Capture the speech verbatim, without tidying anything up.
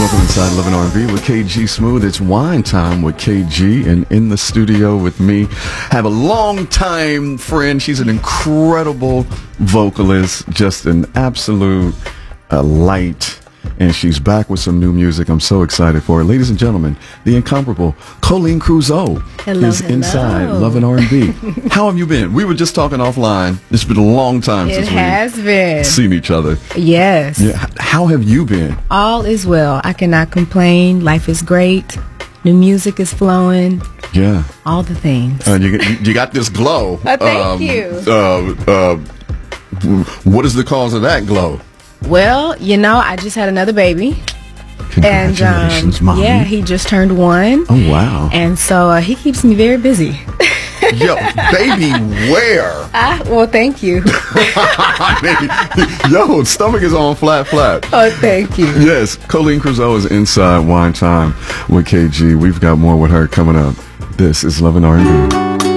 Welcome inside Love and R and B with K G Smooth. It's wine time with K G, and in the studio with me, have a long-time friend. She's an incredible vocalist, just an absolute uh, light, and she's back with some new music. I'm so excited for her. Ladies and gentlemen, the incomparable Colleen Crusoe hello, is hello. inside Love and R and B. How have you been? We were just talking offline. It's been a long time It since has we've been. seen each other. Yes. Yeah. How have you been? All is well. I cannot complain. Life is great. New music is flowing. Yeah. All the things. Uh, you, you got this glow. Oh, thank um, you. Uh, uh, what is the cause of that glow? Well, you know, I just had another baby. Congratulations, and, um, Mommy. Yeah, he just turned one. Oh, wow. And so uh, he keeps me very busy. Yo, baby, where? Ah, well, thank you. I mean, yo, stomach is on flat, flat. Oh, thank you. Yes, Colleen Crusoe is inside Wine Time with K G. We've got more with her coming up. This is Love and R and B.